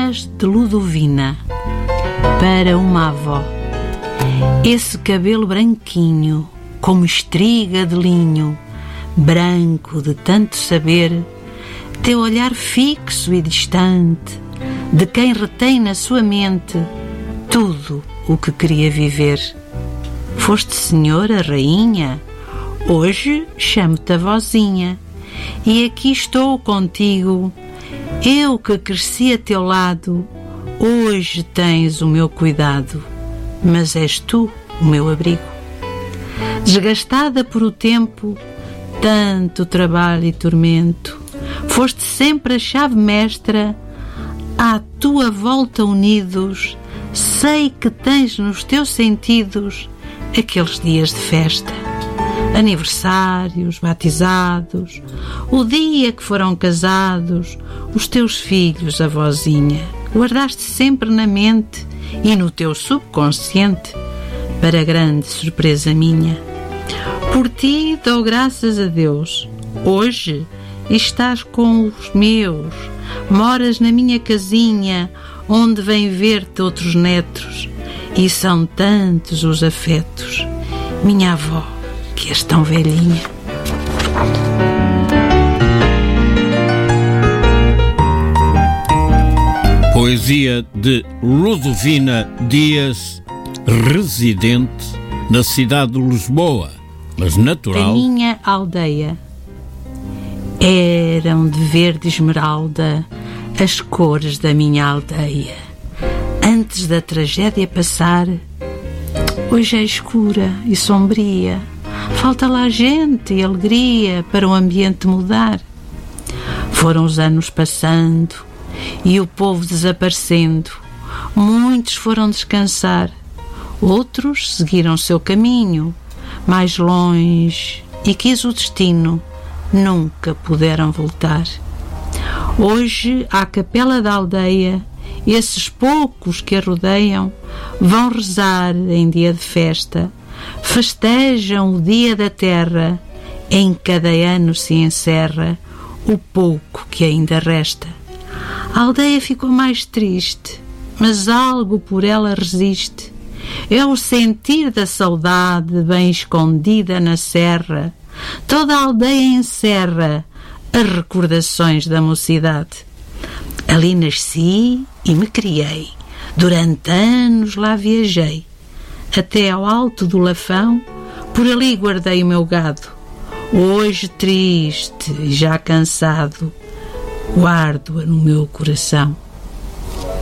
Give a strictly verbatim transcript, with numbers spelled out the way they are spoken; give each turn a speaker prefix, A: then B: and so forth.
A: Dias de Ludovina, para uma avó. Esse cabelo branquinho, como estriga de linho, branco de tanto saber, teu olhar fixo e distante, de quem retém na sua mente tudo o que queria viver. Foste senhora, rainha, hoje chamo-te avózinha, e aqui estou contigo. Eu que cresci a teu lado, hoje tens o meu cuidado, mas és tu o meu abrigo. Desgastada por o tempo, tanto trabalho e tormento, foste sempre a chave mestra, à tua volta unidos, sei que tens nos teus sentidos aqueles dias de festa, aniversários, batizados, o dia que foram casados, os teus filhos, avózinha, guardaste sempre na mente e no teu subconsciente, para grande surpresa minha. Por ti dou graças a Deus, hoje estás com os meus, moras na minha casinha, onde vem ver-te outros netos, e são tantos os afetos, minha avó, que és tão velhinha.
B: Poesia de Ludovina Dias, residente na cidade de Lisboa, mas natural.
A: Da minha aldeia eram de verde esmeralda as cores da minha aldeia. Antes da tragédia passar, hoje é escura e sombria. Falta lá gente e alegria para o ambiente mudar. Foram os anos passando e o povo desaparecendo. Muitos foram descansar, outros seguiram seu caminho mais longe e quis o destino, nunca puderam voltar. Hoje, à capela da aldeia, esses poucos que a rodeiam vão rezar em dia de festa, festejam o dia da terra, em cada ano se encerra o pouco que ainda resta. A aldeia ficou mais triste, mas algo por ela resiste. É o sentir da saudade bem escondida na serra. Toda a aldeia encerra as recordações da mocidade. Ali nasci e me criei, durante anos lá viajei, até ao alto do Lafão, por ali guardei o meu gado. Hoje triste e já cansado, guardo-a no meu coração.